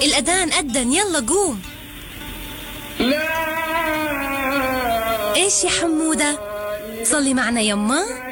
الأذان أذن، يلا قوم. لا. إيش يا حمودة؟ صلي معنا يما.